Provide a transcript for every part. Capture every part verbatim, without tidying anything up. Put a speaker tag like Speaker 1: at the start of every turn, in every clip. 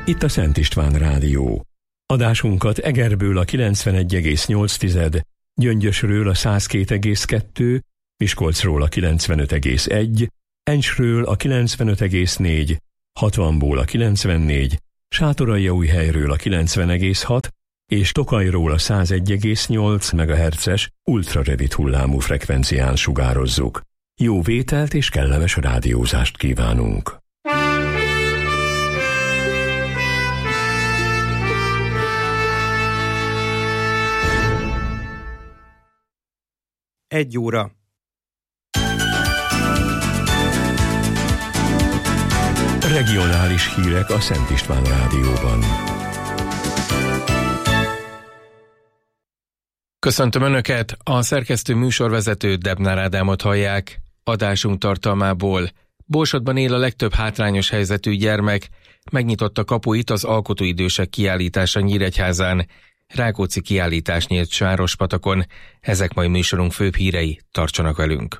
Speaker 1: Itt a Szent István Rádió. Adásunkat Egerből a kilencvenegy egész nyolc, Gyöngyösről a száz két egész kettő, Miskolcról a kilencvenöt egész egy, Encsről a kilencvenöt egész négy, hatvanból a kilencvennégy, Sátoraljaújhelyről a kilencven egész hat és Tokajról a száz egy egész nyolc megahertzes ultraredit hullámú frekvencián sugározzuk. Jó vételt és kellemes rádiózást kívánunk!
Speaker 2: Egy óra.
Speaker 1: Regionális hírek a Szent István Rádióban.
Speaker 3: Köszöntöm Önöket, a szerkesztő műsorvezető Debnár Ádámot hallják. Adásunk tartalmából: Borsodban él a legtöbb hátrányos helyzetű gyermek, megnyitotta kapuit az alkotóidősek kiállítása Nyíregyházán, Rákóczi kiállítás nyílt Sárospatakon. Ezek mai műsorunk főbb hírei, tartsanak velünk!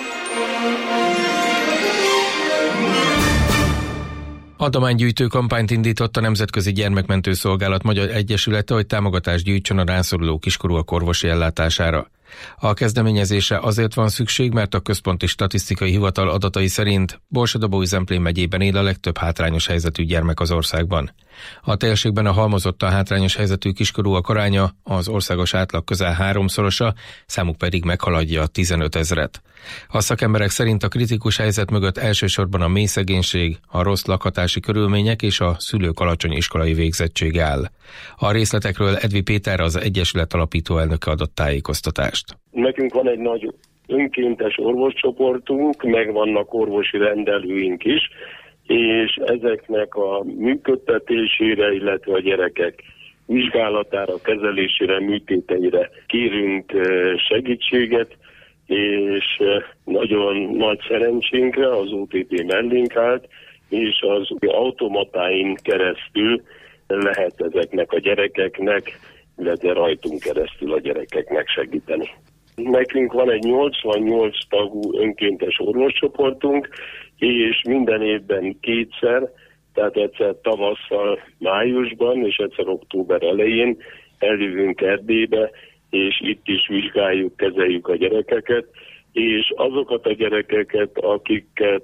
Speaker 3: Adománygyűjtő kampányt indított a Nemzetközi Gyermekmentő Szolgálat Magyar Egyesülete, hogy támogatást gyűjtsön a rászoruló kiskorúak orvosi ellátására. A kezdeményezésre azért van szükség, mert a Központi Statisztikai Hivatal adatai szerint Borsod-Abaúj-Zemplén megyében él a legtöbb hátrányos helyzetű gyermek az országban. A térségben a halmozottan hátrányos helyzetű kiskorúak aránya az országos átlag közel háromszorosa, számuk pedig meghaladja a tizenöt ezret. A szakemberek szerint a kritikus helyzet mögött elsősorban a mély szegénység, a rossz lakhatási körülmények és a szülők alacsony iskolai végzettsége áll. A részletekről Edvi Péter, az Egyesület alapító elnöke adott tájékoztatást.
Speaker 4: Nekünk van egy nagy önkéntes orvoscsoportunk, meg vannak orvosi rendelőink is, és ezeknek a működtetésére, illetve a gyerekek vizsgálatára, kezelésére, műtéteire kérünk segítséget, és nagyon nagy szerencsénkre az o té pé mellénk állt, és az automatáin keresztül lehet ezeknek a gyerekeknek, illetve rajtunk keresztül a gyerekeknek segíteni. Nekünk van egy nyolcvannyolc tagú önkéntes orvoscsoportunk, és minden évben kétszer, tehát egyszer tavasszal, májusban, és egyszer október elején eljövünk Erdélybe, és itt is vizsgáljuk, kezeljük a gyerekeket, és azokat a gyerekeket, akiket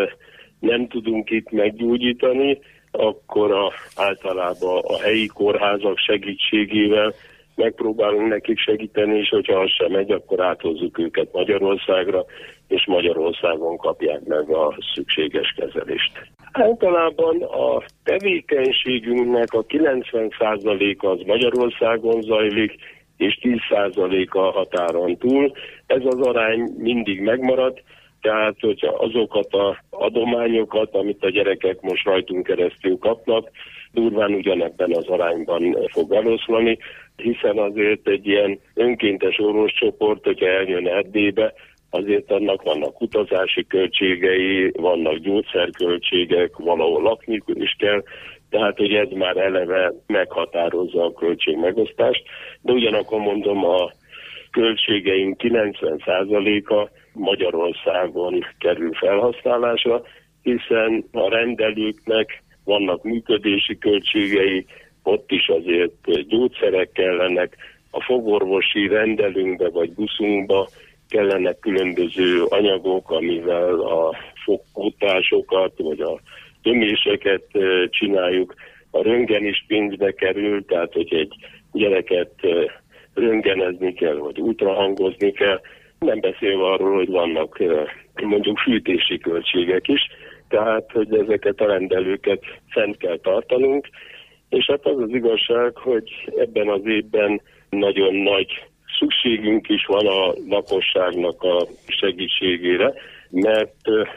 Speaker 4: nem tudunk itt meggyógyítani, akkor a, általában a helyi kórházak segítségével megpróbálunk nekik segíteni, és hogyha az sem megy, akkor áthozzuk őket Magyarországra, és Magyarországon kapják meg a szükséges kezelést. Általában a tevékenységünknek a kilencven százaléka az Magyarországon zajlik, és tíz százaléka a határon túl. Ez az arány mindig megmarad, tehát hogyha azokat az adományokat, amit a gyerekek most rajtunk keresztül kapnak, durván ugyanebben az arányban fog eloszlani, hiszen azért egy ilyen önkéntes orvoscsoport, hogyha eljön Erdélybe, azért annak vannak utazási költségei, vannak gyógyszerköltségek, valahol lakni is kell, tehát hogy ez már eleve meghatározza a költségmegosztást, de ugyanakkor mondom, a költségeink kilencven százaléka Magyarországon kerül felhasználásra, hiszen a rendelőknek vannak működési költségei, ott is azért gyógyszerek kellenek, a fogorvosi rendelőnkbe vagy buszunkba kellenek különböző anyagok, amivel a fogkótásokat vagy a töméseket csináljuk. A röntgen is pénzbe kerül, tehát hogy egy gyereket röntgenezni kell, vagy ultrahangozni kell, nem beszélve arról, hogy vannak mondjuk fűtési költségek is, tehát hogy ezeket a rendelőket fent kell tartanunk, és hát az az igazság, hogy ebben az évben nagyon nagy szükségünk is van a lakosságnak a segítségére, mert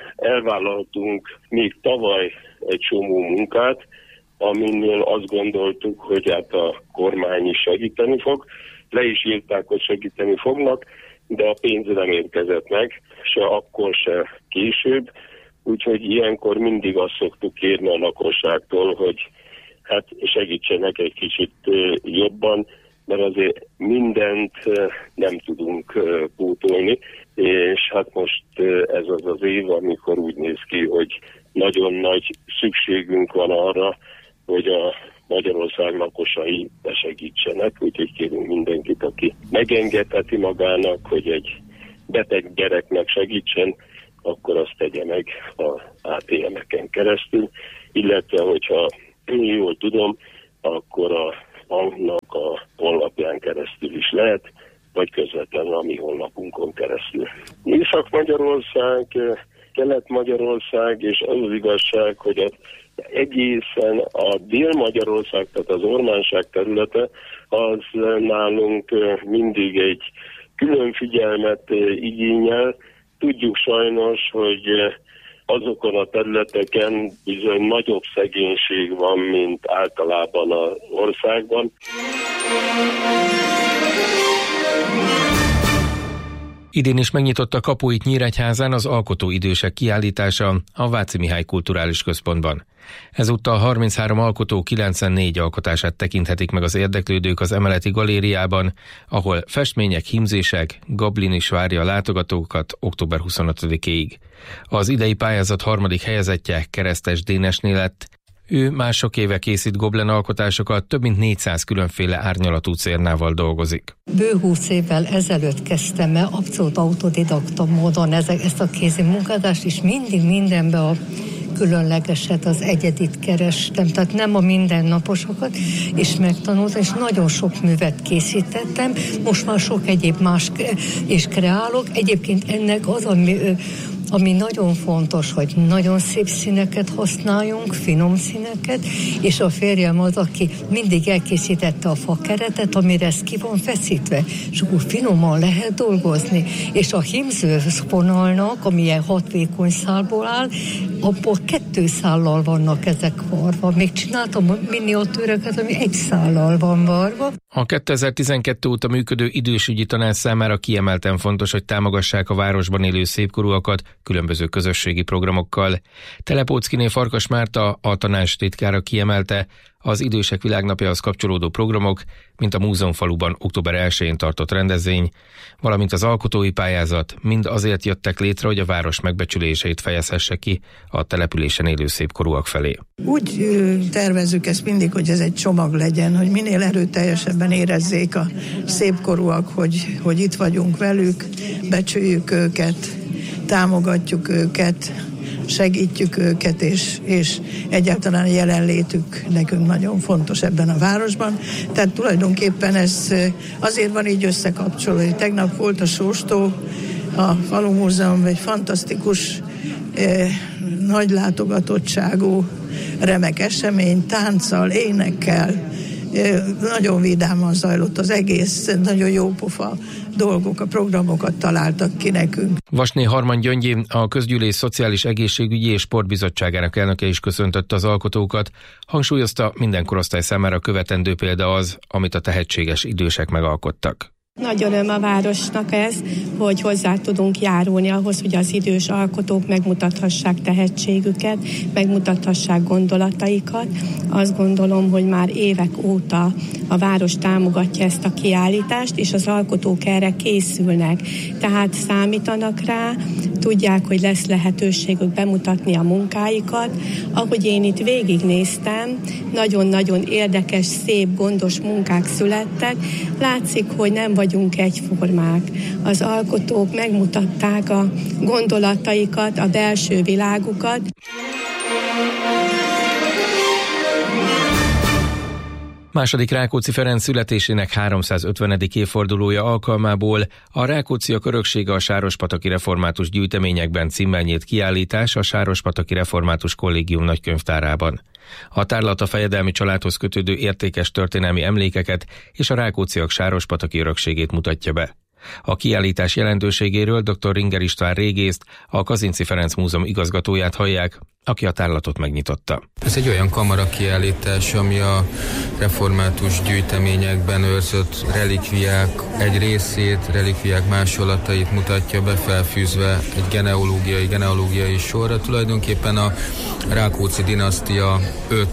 Speaker 4: elvállaltunk még tavaly egy csomó munkát, aminél azt gondoltuk, hogy hát a kormány is segíteni fog. Le is írták, hogy segíteni fognak, de a pénz nem érkezett meg, se akkor, se később. Úgyhogy ilyenkor mindig azt szoktuk kérni a lakosságtól, hogy hát segítsenek egy kicsit jobban, mert azért mindent nem tudunk pótolni, és hát most ez az az év, amikor úgy néz ki, hogy nagyon nagy szükségünk van arra, hogy a Magyarország lakosai besegítsenek, úgyhogy kérünk mindenkit, aki megengedheti magának, hogy egy beteg gyereknek segítsen, akkor azt tegye meg a á té em-eken keresztül, illetve hogyha jól tudom, akkor a banknak a honlapján keresztül is lehet, vagy közvetlenül a mi honlapunkon keresztül. Észak-Magyarország, Kelet-Magyarország, és az az igazság, hogy az egészen a Dél-Magyarország, tehát az ormánság területe, az nálunk mindig egy külön figyelmet igényel. Tudjuk sajnos, hogy azokon a területeken bizony nagyobb szegénység van, mint általában az országban.
Speaker 3: Idén is megnyitotta kapuit Nyíregyházán az Alkotó idősek kiállítása a Váci Mihály Kulturális Központban. Ezúttal harminchárom alkotó kilencvennégy alkotását tekinthetik meg az érdeklődők az emeleti galériában, ahol festmények, hímzések, Gablin is várja a látogatókat október huszonötödikéig. Az idei pályázat harmadik helyezettje Keresztes Dénesné lett. Ő már sok éve készít goblen alkotásokat, több mint négyszáz különféle árnyalatú cérnával dolgozik.
Speaker 2: Bő húsz évvel ezelőtt kezdtem el abszolút autodidakta módon ezt a kézi munkázást, és mindig mindenbe a különlegeset, az egyedit kerestem, tehát nem a mindennaposokat, és megtanultam, és nagyon sok művet készítettem, most már sok egyéb más is kreálok. Egyébként ennek az, ami Ami nagyon fontos, hogy nagyon szép színeket használjunk, finom színeket, és a férjem az, aki mindig elkészítette a fakeretet, amire ez ki van feszítve, és akkor finoman lehet dolgozni. És a hímzőfonalnak, ami ilyen hat vékony szálból áll, abból kettő szállal vannak ezek varva. Még csináltam miniatűröket, ami egy szállal van varva.
Speaker 3: A kétezer-tizenkettő óta működő idősügyi tanács számára kiemelten fontos, hogy támogassák a városban élő szépkorúakat különböző közösségi programokkal. Telepóckiné Farkas Márta, a tanács titkára kiemelte, az Idősek Világnapjához kapcsolódó programok, mint a Múzeumfaluban október elsején tartott rendezvény, valamint az alkotói pályázat mind azért jöttek létre, hogy a város megbecsüléseit fejezhesse ki a településen élő szépkorúak felé.
Speaker 5: Úgy tervezzük ezt mindig, hogy ez egy csomag legyen, hogy minél erőteljesebben érezzék a szépkorúak, hogy, hogy itt vagyunk velük, becsüljük őket, támogatjuk őket, segítjük őket, és, és egyáltalán a jelenlétük nekünk nagyon fontos ebben a városban. Tehát tulajdonképpen ez azért van így összekapcsolva. Tegnap volt a Sóstó, a Falu Múzeum, egy fantasztikus, eh, nagy látogatottságú, remek esemény, tánccal, énekkel, nagyon vidáman zajlott az egész, nagyon jó pofa dolgok, a programokat találtak ki nekünk.
Speaker 3: Vasné Harman Gyöngyi, a Közgyűlés Szociális Egészségügyi és Sportbizottságának elnöke is köszöntötte az alkotókat. Hangsúlyozta, minden korosztály számára követendő példa az, amit a tehetséges idősek megalkottak.
Speaker 6: Nagy öröm a városnak ez, hogy hozzá tudunk járulni ahhoz, hogy az idős alkotók megmutathassák tehetségüket, megmutathassák gondolataikat. Azt gondolom, hogy már évek óta a város támogatja ezt a kiállítást, és az alkotók erre készülnek. Tehát számítanak rá, tudják, hogy lesz lehetőségük bemutatni a munkáikat. Ahogy én itt végignéztem, nagyon-nagyon érdekes, szép, gondos munkák születtek. Látszik, hogy nem vagyunk egyformák. Az alkotók megmutatták a gondolataikat, a belső világukat.
Speaker 3: Második Rákóczi Ferenc születésének háromszázötvenedik évfordulója alkalmából a Rákócziak öröksége a Sárospataki Református Gyűjteményekben címmel nyílt kiállítás a Sárospataki Református Kollégium nagykönyvtárában. A tárlat a fejedelmi családhoz kötődő értékes történelmi emlékeket és a rákócziak sárospataki örökségét mutatja be. A kiállítás jelentőségéről dr. Ringer István régészt, a Kazinczy Ferenc Múzeum igazgatóját hallják, aki a tárlatot megnyitotta.
Speaker 7: Ez egy olyan kamara kiállítás, ami a református gyűjteményekben őrzött relikviák egy részét, relikviák másolatait mutatja be, felfűzve egy genealógiai, genealógiai sorra. Tulajdonképpen a Rákóczi dinasztia öt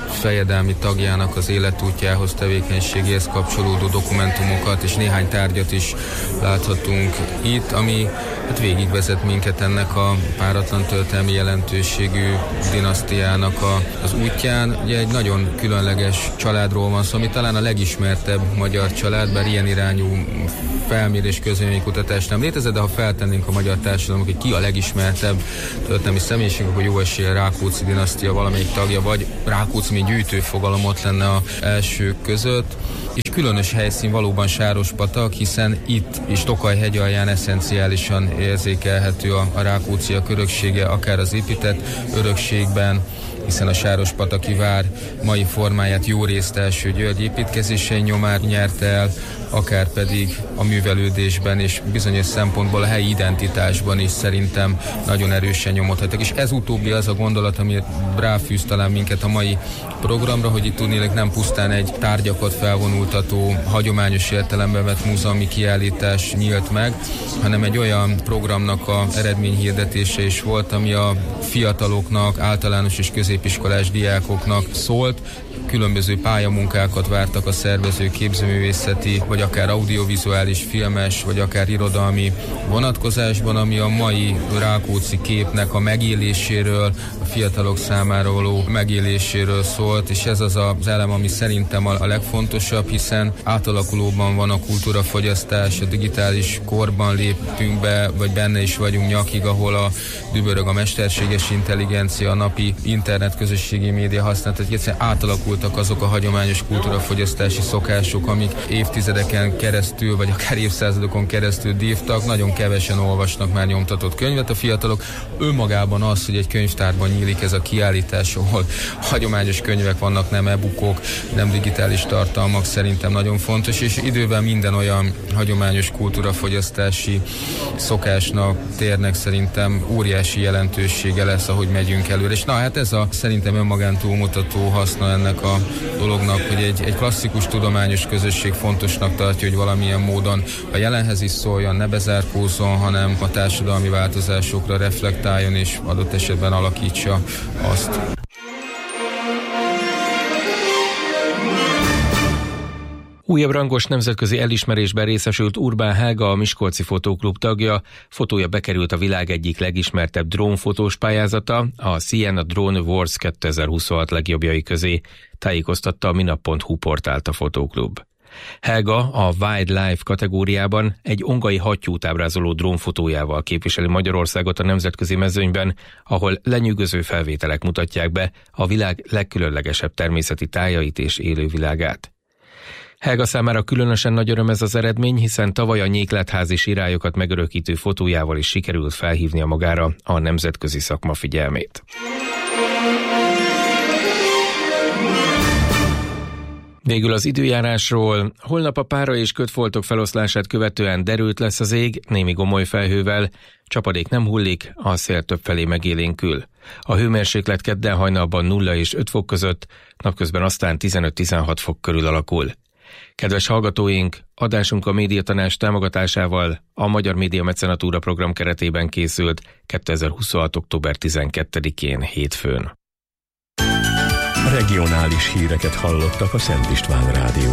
Speaker 7: fejedelmi tagjának az életútjához, tevékenységéhez kapcsolódó dokumentumokat és néhány tárgyat is láthatunk itt, ami hát végigvezet minket ennek a páratlan történelmi jelentőségű dinasztiának a, az útján. Ugye egy nagyon különleges családról van szó, ami talán a legismertebb magyar család, bár ilyen irányú felmérés, közvéleménykutatás nem létezett, de ha feltennénk a magyar társadalomnak, hogy ki a legismertebb történelmi személyiség, akkor jó eséllyel Rákóczi dinasztia valamelyik tagja, vagy Rákóczi, mint gyűjtőfogalom ott lenne az elsők között. És különös helyszín valóban Sárospatak, hiszen itt is Tokaj hegyalján eszenciálisan érzékelhető a, a Rákócziak öröksége, akár az épített örökségben, hiszen a Sárospataki vár mai formáját jó részt első György építkezései nyomán nyerte el, akár pedig a művelődésben és bizonyos szempontból a helyi identitásban is szerintem nagyon erősen nyomot hagytak. És ez utóbbi az a gondolat, ami ráfűz talán minket a mai programra, hogy itt tudnélik nem pusztán egy tárgyakat felvonultató, hagyományos értelemben vett múzeumi kiállítás nyílt meg, hanem egy olyan programnak a eredményhirdetése is volt, ami a fiataloknak, általános és középiskolás diákoknak szólt. Különböző pályamunkákat vártak a szervező képzőművészeti, vagy akár audiovizuális, filmes, vagy akár irodalmi vonatkozásban, ami a mai Rákóczi képnek a megéléséről, a fiatalok számára való megéléséről szólt, és ez az az elem, ami szerintem a legfontosabb, hiszen átalakulóban van a kultúrafogyasztás, a digitális korban lépünk be, vagy benne is vagyunk nyakig, ahol a dübörög a mesterséges intelligencia, a napi internet közösségi média használat, hogy egyszerűen átalakultak azok a hagyományos kultúrafogyasztási szokások, amik évtizedeken keresztül, vagy akár évszázadokon keresztül dívtak. Nagyon kevesen olvasnak már nyomtatott könyvet a fiatalok. Önmagában az, hogy egy könyvtárban nyílik ez a kiállítás, ahol hagyományos könyvek vannak, nem e-bookok, nem digitális tartalmak, szerintem nagyon fontos, és időben minden olyan hagyományos kultúrafogyasztási szokásnak, térnek szerintem óriási jelentősége lesz, ahogy megyünk előre. És na hát ez a szerintem önmagán túlmutató haszna ennek a dolognak, hogy egy, egy klasszikus tudományos közösség fontosnak tartja, hogy valamilyen módon a jelenhez is szóljon, ne bezárkózzon, hanem a társadalmi változásokra reflektáljon és adott esetben alakítsa azt.
Speaker 3: Újabb rangos nemzetközi elismerésben részesült Urbán Helga, a Miskolci Fotóklub tagja. Fotója bekerült a világ egyik legismertebb drónfotós pályázata, a Siena Drone Awards kétezer-huszonhat legjobbjai közé, tájékoztatta a minap pont hu portált a Fotóklub. Helga a Wildlife kategóriában egy ongai hattyút ábrázoló drónfotójával képviseli Magyarországot a nemzetközi mezőnyben, ahol lenyűgöző felvételek mutatják be a világ legkülönlegesebb természeti tájait és élővilágát. Helga számára különösen nagy öröm ez az eredmény, hiszen tavaly a nyékletházi sirályokat megörökítő fotójával is sikerült felhívnia magára a nemzetközi szakma figyelmét. Végül az időjárásról. Holnap a pára és kötfoltok feloszlását követően derült lesz az ég, némi gomoly felhővel, csapadék nem hullik, a szél többfelé megélénkül. A hőmérséklet kedden hajnalban nulla és öt fok között, napközben aztán tizenöt-tizenhat fok körül alakul. Kedves hallgatóink, adásunk a Médiatanács támogatásával a Magyar Média Mecenatúra program keretében készült kétezer-huszonhat. október tizenkettedikén hétfőn.
Speaker 1: Regionális híreket hallottak a Szent István Rádióban.